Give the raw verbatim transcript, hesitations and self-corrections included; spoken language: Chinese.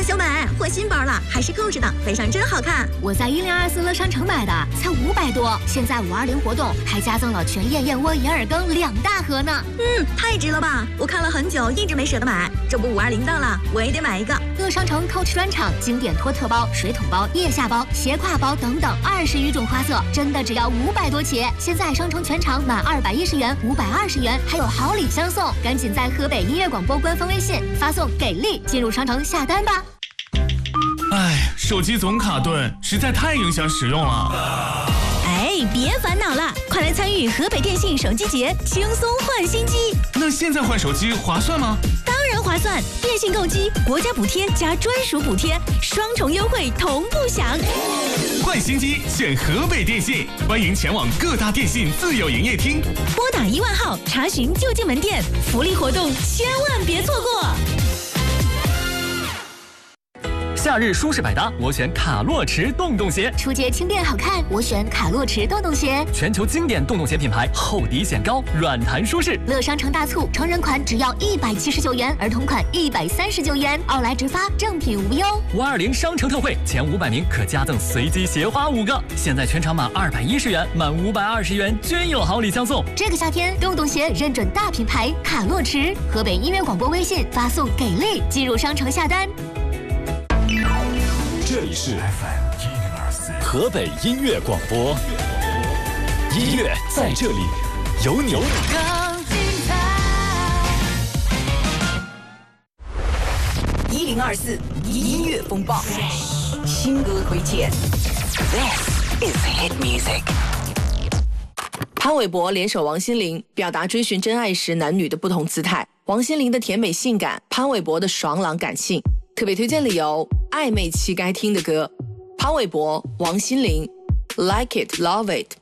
小买，货新包了，还是购置的，背上真好看。 我在一零二四乐商城买的，才五百多，现在五二零活动还加赠了全燕燕窝银耳羹两大盒呢。 嗯，太值了吧！我看了很久，一直没舍得买，这不五二零到了，我也得买一个。 乐商城 Coach 专场经典托特包、水桶包、腋下包、斜挎包等等二十余种花色，真的只要五百多起。现在商城全场满二百一十元、五百二十元，还有好礼相送，赶紧在河北音乐广播官方微信发送“给力”进入商城下单吧。 哎，手机总卡顿，实在太影响使用了。 哎，别烦恼了，快来参与河北电信手机节，轻松换新机。 那现在换手机划算吗？ 当然划算，电信购机，国家补贴加专属补贴，双重优惠同步享。 换新机选河北电信，欢迎前往各大电信自有营业厅， 拨打一万号查询就近门店，福利活动千万别错过。 夏日舒适百搭，我选卡洛驰洞洞鞋； 出街轻便好看，我选卡洛驰洞洞鞋。 全球经典洞洞鞋品牌，厚底显高，软弹舒适。 乐商城大促，成人款只要一百七十九元，儿童款一百三十九元，奥莱直发，正品无忧。 五二零商城特惠，前五百名可加赠随机鞋花五个。现在全场满二百一十元，满五百二十元均有好礼相送。 这个夏天，洞洞鞋认准大品牌卡洛驰。河北音乐广播微信发送“给力”进入商城下单。 这里是 F M 一零二四河北音乐广播，音乐在这里，有你。 一零二四音乐风暴，新歌推荐。This is hit music。 潘玮柏联手王心凌，表达追寻真爱时男女的不同姿态。王心凌的甜美性感，潘玮柏的爽朗感性。特别推荐理由：暧昧期该听的歌，潘玮柏、王心凌 ，Like It Love It。